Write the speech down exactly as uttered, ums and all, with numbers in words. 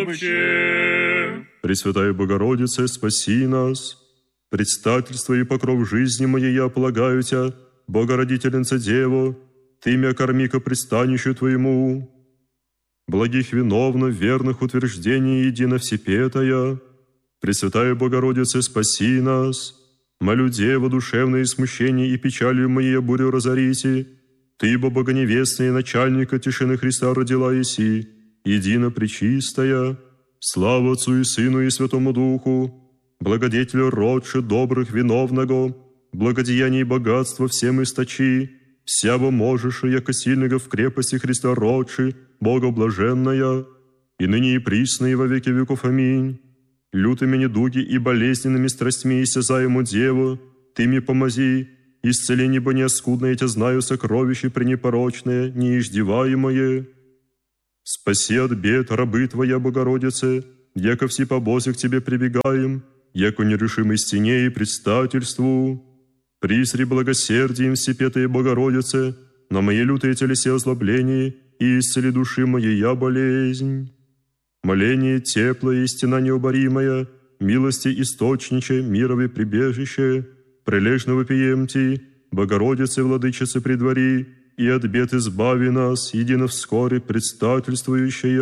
вообще. Пресвятая Богородица, спаси нас. Предстательство и покров жизни моей я полагаю Тя, Богородительница Дева, Ты мя корми ко пристанищу Твоему. Благих виновно, верных утверждений едино всепетая. Пресвятая Богородица, спаси нас. Молю Дева, душевные смущения и печалью моей бурю разорите. Ты, бо богоневестная начальника тишины Христа родила еси, едино пречистая. Слава Отцу и Сыну и Святому Духу, благодетелю родши добрых виновного, благодеяний и богатства всем источи, всяво можешь, яко сильного в крепости Христа родши, Бога блаженная, и ныне и присно и во веки веков. Аминь. Лютыми недуги и болезненными страстьми истязаему Деву, Ты ми помози, исцеление бо неоскудное, я Тя знаю, сокровище пренепорочное, неиждеваемое. Спаси от бед, рабы Твоя, Богородице, яко все побози к Тебе прибегаем, яко нерешимой стене и предстательству. Присри благосердием всепетые Богородице, на мои лютые телесе озлобления и исцели души моей я болезнь. Моление теплое и стена необоримая, милости источниче, мировое прибежище, прилежно вопием Ти, Богородице, Владычице, предвари, и от бед избави нас, едино вскоре предстательствующая.